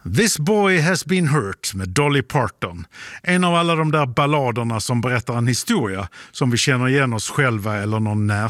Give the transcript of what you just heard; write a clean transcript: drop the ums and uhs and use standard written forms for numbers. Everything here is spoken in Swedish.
This Boy Has Been Hurt med Dolly Parton. En av alla de där balladerna som berättar en historia som vi känner igen oss själva eller någon närstående